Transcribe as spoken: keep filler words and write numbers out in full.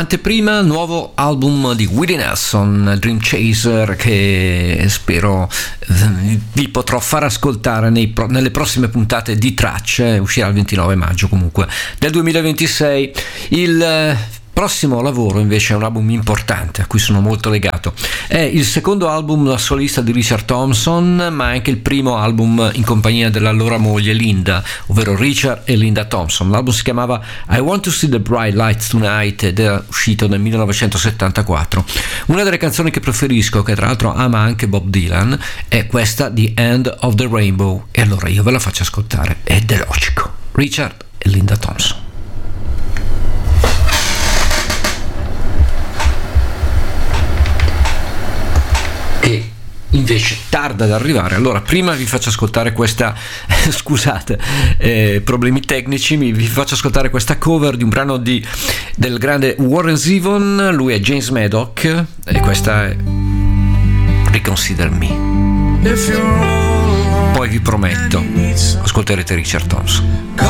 Anteprima, nuovo album di Willie Nelson, Dream Chaser, che spero vi potrò far ascoltare nei pro- nelle prossime puntate di Tracce. Uscirà il ventinove maggio comunque del duemilaventisei. Il prossimo lavoro invece è un album importante a cui sono molto legato. È il secondo album da solista di Richard Thompson, ma è anche il primo album in compagnia dell'allora moglie Linda, ovvero Richard e Linda Thompson. L'album si chiamava I Want to See the Bright Lights Tonight ed è uscito nel millenovecentosettantaquattro. Una delle canzoni che preferisco, che tra l'altro ama anche Bob Dylan, è questa, The End of the Rainbow, e allora io ve la faccio ascoltare. Ed è logico, Richard e Linda Thompson. Che invece tarda ad arrivare. Allora, prima vi faccio ascoltare questa scusate, eh, problemi tecnici, mi, vi faccio ascoltare questa cover di un brano di, del grande Warren Zevon. Lui è James Maddox e questa è Reconsider Me. Poi vi prometto ascolterete Richard Thompson.